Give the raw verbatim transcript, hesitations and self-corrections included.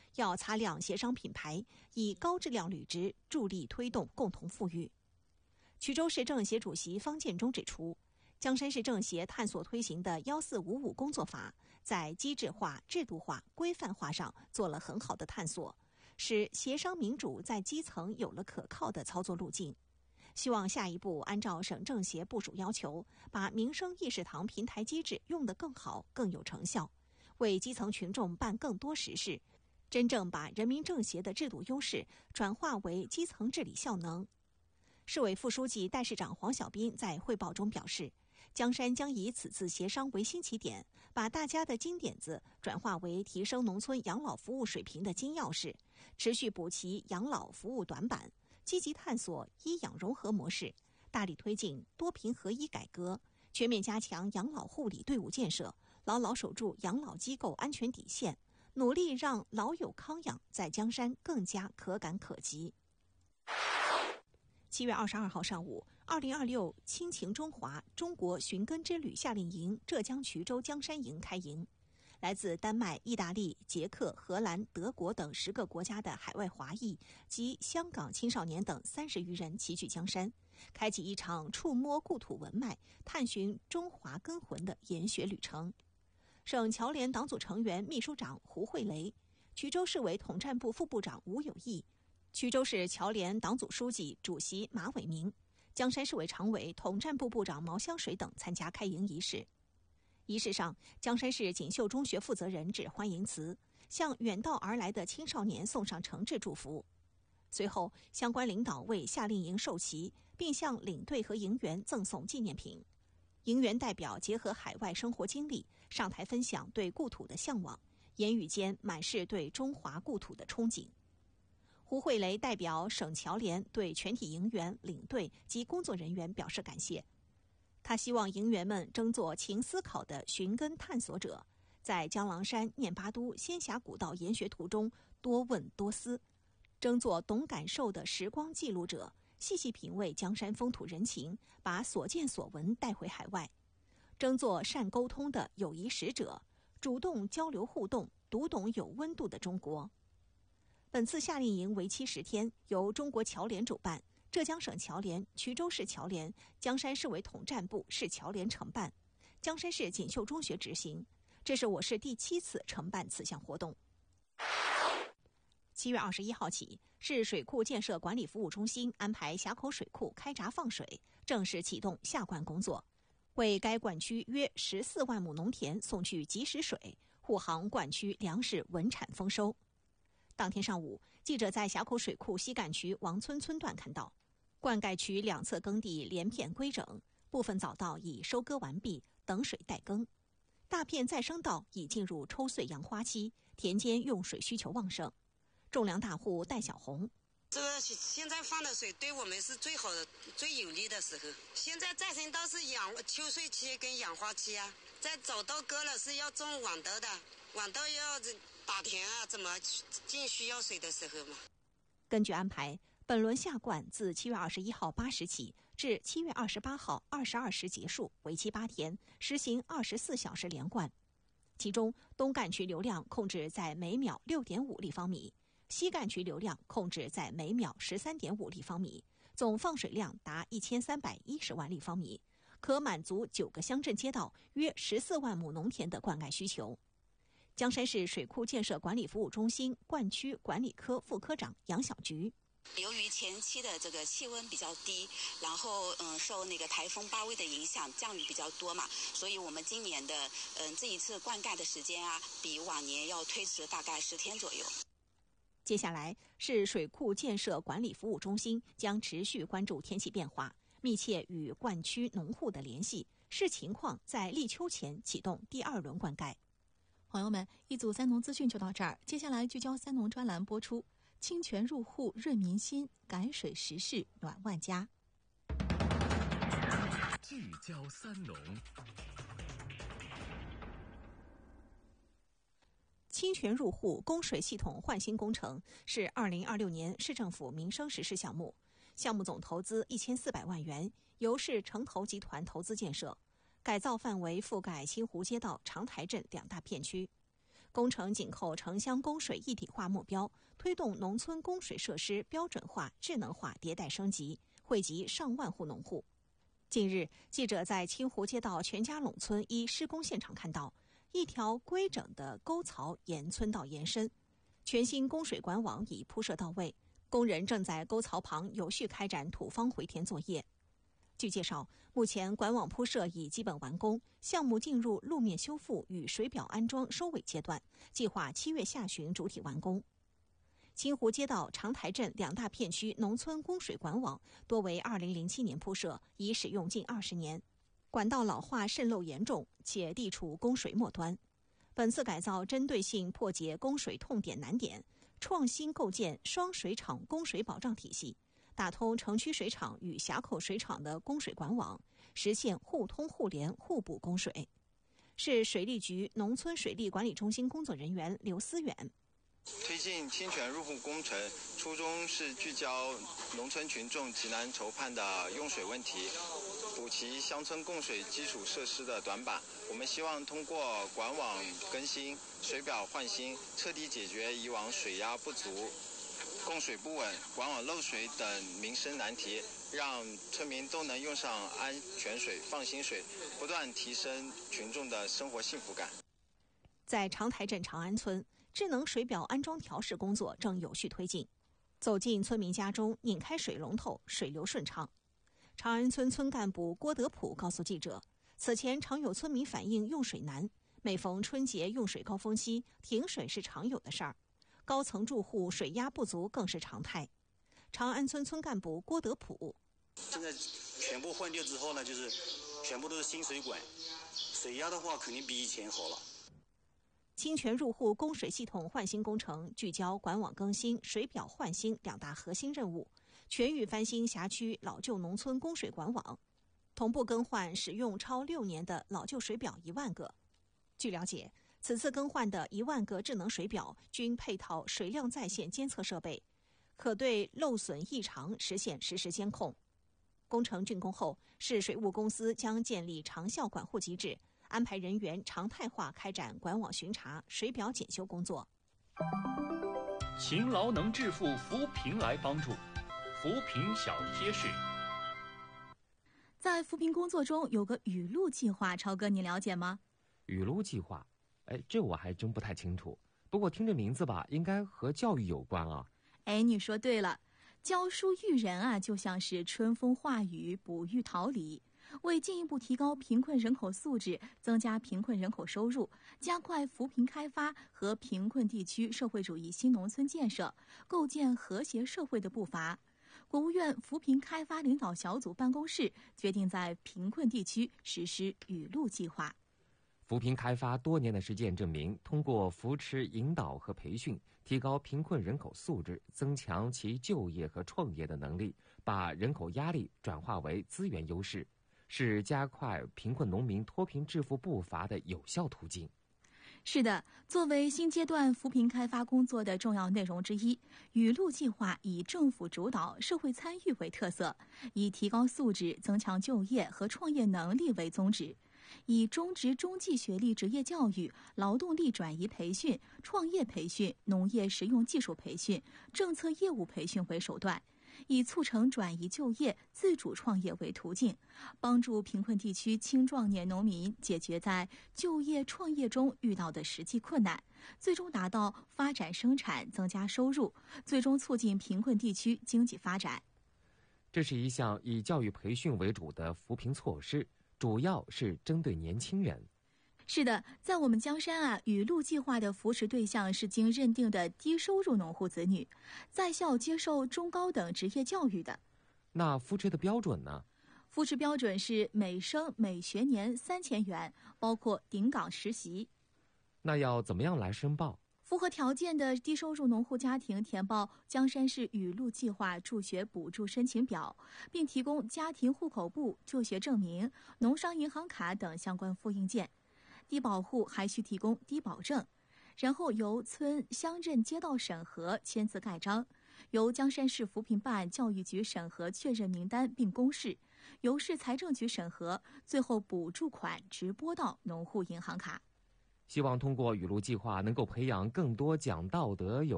要擦亮协商品牌，以高质量履职助力推动共同富裕。衢州市政协主席方建中指出，江山市政协探索推行的一四五五工作法在机制化、制度化、规范化上做了很好的探索，使协商民主在基层有了可靠的操作路径。希望下一步按照省政协部署要求，把民生议事堂平台机制用得更好、更有成效，为基层群众办更多实事，真正把人民政协的制度优势转化为基层治理效能。市委副书记、代市长黄小斌在汇报中表示，江山将以此次协商为新起点，把大家的金点子转化为提升农村养老服务水平的金钥匙，持续补齐养老服务短板，积极探索医养融合模式，大力推进多频合一改革，全面加强养老护理队伍建设，牢牢守住养老机构安全底线，努力让老友康养在江山更加可感可及。七月二十二号上午，二零二六亲情中华中国寻根之旅夏令营浙江衢州江山营开营。来自丹麦、意大利、捷克、荷兰、德国等十个国家的海外华裔及香港青少年等三十余人齐聚江山，开启一场触摸故土文脉、探寻中华根魂的研学旅程。省侨联党组成员、秘书长胡慧雷，衢州市委统战部副部长吴有义，衢州市侨联党组书记、主席马伟明，江山市委常委、统战部部长毛香水等参加开营仪式。仪式上，江山市锦绣中学负责人致欢迎词，向远道而来的青少年送上诚挚祝福。随后，相关领导为夏令营授旗，并向领队和营员赠送纪念品。营员代表结合海外生活经历，上台分享对故土的向往，言语间满是对中华故土的憧憬。胡慧雷代表省侨联对全体营员、领队及工作人员表示感谢。他希望营员们争做勤思考的寻根探索者，在江郎山、念巴都、仙峡古道研学途中多问多思，争做懂感受的时光记录者，细细品味江山风土人情，把所见所闻带回海外；争做善沟通的友谊使者，主动交流互动，读懂有温度的中国。本次夏令营为期十天，由中国侨联主办，浙江省侨联、衢州市侨联、江山市委统战部市侨联承办，江山市锦绣中学执行。这是我市第七次承办此项活动。七月二十一号起，市水库建设管理服务中心安排峡口水库开闸放水，正式启动下灌工作，为该灌区约十四万亩农田送去及时水，护航灌区粮食稳产丰收。当天上午，记者在峡口水库西干区王村村段看到，灌溉区两侧耕地连片规整，部分早稻已收割完毕，等水待耕；大片再生稻已进入抽穗扬花期，田间用水需求旺盛。种粮大户戴小红， 这个现在放的水对我们是最好的、最有利的时候。现在再生稻是养秋穗期跟养花期啊，在早稻割了是要种晚稻的，晚稻要打田啊，怎么进需要水的时候嘛。 根据安排，本轮下灌自七月二十一号八时起至七月二十八号二十二时结束，为期八天，实行二十四小时连灌。其中，东干区流量控制在每秒六点五立方米，西干区流量控制在每秒十三点五立方米，总放水量达一千三百一十万立方米，可满足九个乡镇街道约十四万亩农田的灌溉需求。江山市水库建设管理服务中心灌区管理科副科长杨小菊， 由于前期的这个气温比较低，然后嗯受那个台风巴威的影响，降雨比较多嘛，所以我们今年的嗯这一次灌溉的时间啊，比往年要推迟大概十天左右。 接下来，市水库建设管理服务中心将持续关注天气变化，密切与灌区农户的联系，视情况在立秋前启动第二轮灌溉。 朋友们，一组三农资讯就到这儿，接下来聚焦三农专栏播出。清泉入户润民心，改水时事暖万家。 聚焦三农。 清泉入户供水系统换新工程是二零二六年市政府民生实施项目，项目总投资一千四百万元，由市城投集团投资建设，改造范围覆盖清湖街道、长台镇两大片区。 工程紧扣城乡供水一体化目标，推动农村供水设施标准化、智能化迭代升级，惠及上万户农户。近日，记者在清湖街道全家垄村一施工现场看到，一条规整的沟槽沿村道延伸，全新供水管网已铺设到位，工人正在沟槽旁有序开展土方回填作业。据介绍，目前管网铺设已基本完工，项目进入路面修复与水表安装收尾阶段，计划七月下旬主体完工。清湖街道长台镇两大片区农村供水管网多为二零零七年铺设，已使用近二十年，管道老化渗漏严重，且地处供水末端。本次改造针对性破解供水痛点难点，创新构建双水厂供水保障体系，打通城区水厂与峡口水厂的供水管网，实现互通互联互补供水。市水利局农村水利管理中心工作人员刘思远。 推进清泉入户工程，初衷是聚焦农村群众急难愁盼的用水问题，补齐乡村供水基础设施的短板。我们希望通过管网更新、水表换新，彻底解决以往水压不足、供水不稳、管网漏水等民生难题，让村民都能用上安全水、放心水，不断提升群众的生活幸福感。 在长台镇长安村，智能水表安装调试工作正有序推进。走进村民家中，拧开水龙头，水流顺畅。长安村村干部郭德普告诉记者，此前常有村民反映用水难，每逢春节用水高峰期，停水是常有的事儿，高层住户水压不足更是常态。长安村村干部郭德普： 现在全部换掉之后呢，就是全部都是新水管，水压的话肯定比以前好了。 清泉入户供水系统换新工程聚焦管网更新、水表换新两大核心任务，全域翻新辖区老旧农村供水管网，同步更换使用超六年的老旧水表一万个。据了解，此次更换的一万个智能水表均配套水量在线监测设备，可对漏损异常实现实时监控。工程竣工后，市水务公司将建立长效管护机制，安排人员常态化开展管网巡查、水表检修工作。 勤劳能致富，扶贫来帮助。扶贫小贴士。 在扶贫工作中有个雨露计划，超哥你了解吗？ 雨露计划，哎，这我还真不太清楚。不过听这名字吧，应该和教育有关啊。 哎，你说对了，教书育人啊，就像是春风化雨、哺育桃李。为进一步提高贫困人口素质，增加贫困人口收入，加快扶贫开发和贫困地区社会主义新农村建设，构建和谐社会的步伐，国务院扶贫开发领导小组办公室决定在贫困地区实施雨露计划。 扶贫开发多年的实践证明，通过扶持、引导和培训，提高贫困人口素质，增强其就业和创业的能力，把人口压力转化为资源优势，是加快贫困农民脱贫致富步伐的有效途径。 是的，作为新阶段扶贫开发工作的重要内容之一，雨露计划以政府主导、社会参与为特色，以提高素质、增强就业和创业能力为宗旨，以中职中技学历职业教育、劳动力转移培训、创业培训、农业实用技术培训、政策业务培训为手段，以促成转移就业、自主创业为途径，帮助贫困地区青壮年农民解决在就业创业中遇到的实际困难，最终达到发展生产、增加收入，最终促进贫困地区经济发展。 这是一项以教育培训为主的扶贫措施，主要是针对年轻人。 是的，在我们江山啊，雨露计划的扶持对象是经认定的低收入农户子女，在校接受中高等职业教育的。 那扶持的标准呢？ 扶持标准是每生每学年三千元，包括顶岗实习。 那要怎么样来申报？ 符合条件的低收入农户家庭填报江山市雨露计划助学补助申请表，并提供家庭户口簿、就学证明、农商银行卡等相关复印件。低保户还需提供低保证，然后由村乡镇街道审核签字盖章，由江山市扶贫办教育局审核确认名单并公示，由市财政局审核，最后补助款直拨到农户银行卡。 希望通过雨露计划能够培养更多讲道德、有